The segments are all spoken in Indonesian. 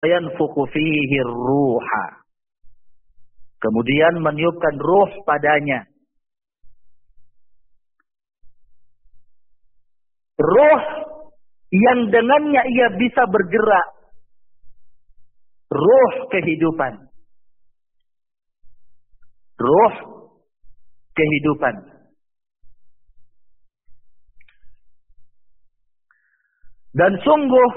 yanfukhu fihi ruha. Kemudian meniupkan ruh padanya. Ruh yang dengannya ia bisa bergerak. Ruh kehidupan. Ruh kehidupan. Dan sungguh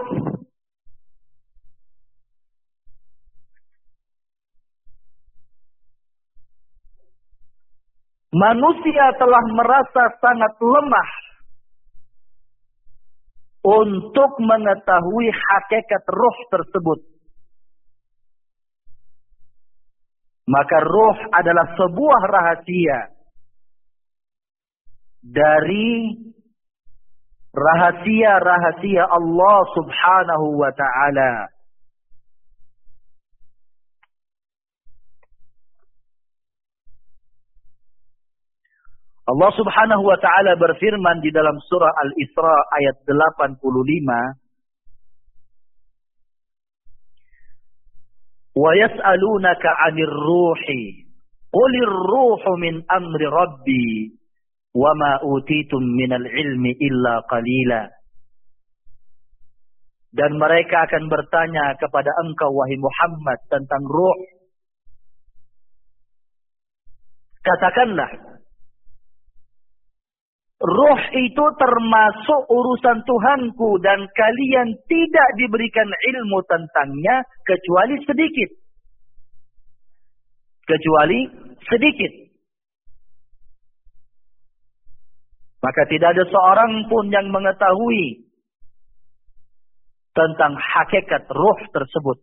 manusia telah merasa sangat lemah untuk mengetahui hakikat ruh tersebut. Maka ruh adalah sebuah rahasia dari rahasia-rahasia Allah Subhanahu wa ta'ala. Allah Subhanahu wa ta'ala berfirman di dalam surah Al-Isra ayat 85. Wa yas'alunaka 'anir ruhi qulir ruhu min amri rabbi wa ma utitum minal ilmi illa qalila. Dan mereka akan bertanya kepada engkau wahai Muhammad tentang ruh. Katakanlah, ruh itu termasuk urusan Tuhanku dan kalian tidak diberikan ilmu tentangnya kecuali sedikit. Kecuali sedikit. Maka tidak ada seorang pun yang mengetahui tentang hakikat ruh tersebut.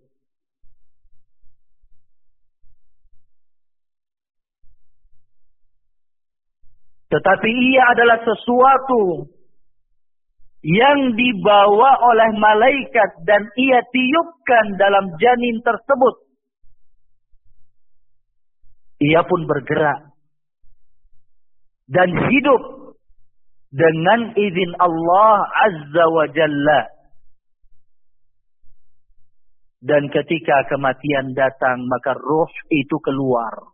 Tetapi ia adalah sesuatu yang dibawa oleh malaikat dan ia tiupkan dalam janin tersebut. Ia pun bergerak dan hidup dengan izin Allah Azza wa Jalla. Dan ketika kematian datang, maka ruh itu keluar.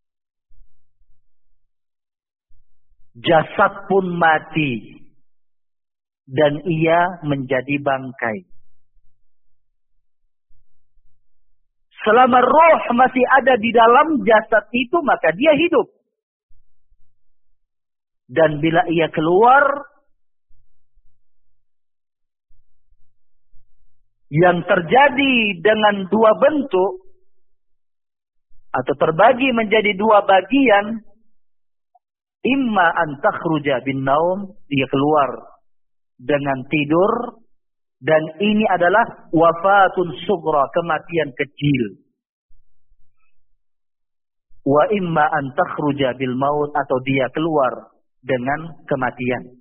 Jasad pun mati. Dan ia menjadi bangkai. Selama roh masih ada di dalam jasad itu, maka dia hidup. Dan bila ia keluar, yang terjadi dengan dua bentuk, atau terbagi menjadi dua bagian, imma an takhruja bin naum, dia keluar dengan tidur, dan ini adalah wafatun sughra, kematian kecil. Wa imma an takhruja bil maut, atau dia keluar dengan kematian.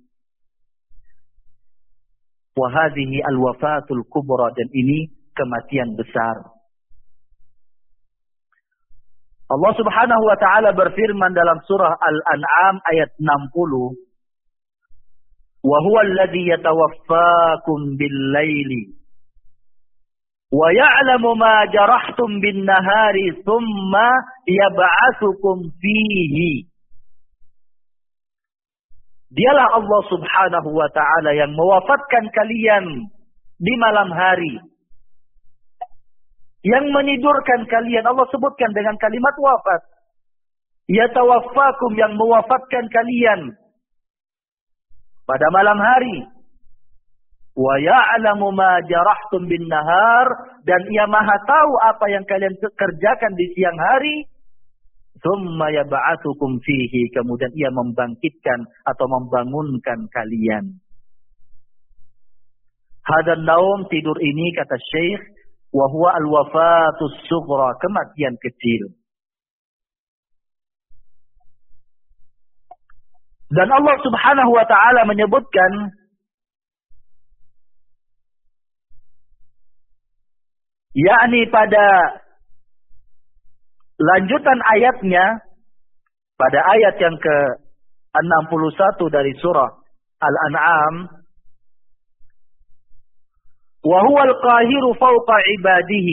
Wa hadhihi al wafatul kubra, dan ini kematian besar. Allah Subhanahu wa taala berfirman dalam surah Al-An'am ayat 60, wa huwa alladhi yatawaffakum bil-laili wa ya'lamu ma jarahtum bin-nahari thumma yab'atsukum fihi. Dialah Allah Subhanahu wa taala yang mewafatkan kalian di malam hari, yang menidurkan kalian. Allah sebutkan dengan kalimat wafat. Yatawaffakum, yang mewafatkan kalian pada malam hari. Wa ya'lamu ma jarahtum bin nahar, dan ia maha tahu apa yang kalian kerjakan di siang hari. Tsumma yab'atsukum fihi, kemudian ia membangkitkan atau membangunkan kalian. Hadan naum, tidur ini, kata Syekh, wa huwa al-wafatus sughra, kematian kecil. Dan Allah Subhanahu wa taala menyebutkan yakni pada lanjutan ayatnya, pada ayat yang ke-61 dari surah Al-An'am, wa huwal qahiru fawqa ibadihi